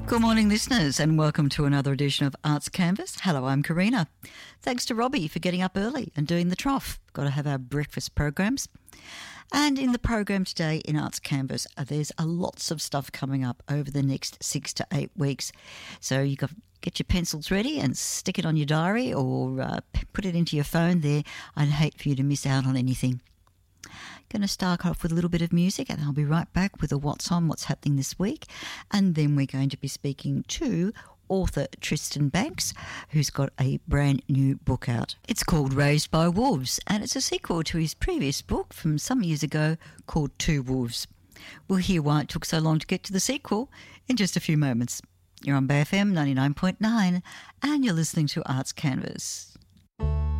Good morning, listeners, and welcome to another edition of Arts Canvas. Hello, I'm Karina. Thanks to Robbie for getting up early and doing the trough. Got to have our breakfast programs. And in the program today in Arts Canvas, there's lots of stuff coming up over the next 6 to 8 weeks. So you've got to get your pencils ready and stick it on your diary or put it into your phone there. I'd hate for you to miss out on anything. Going to start off with a little bit of music, and I'll be right back with a what's on, what's happening this week. And then we're going to be speaking to author Tristan Banks, who's got a brand new book out. It's called Raised by Wolves, and it's a sequel to his previous book from some years ago called Two Wolves. We'll hear why it took so long to get to the sequel in just a few moments. You're on BayFM 99.9 and you're listening to Arts Canvas.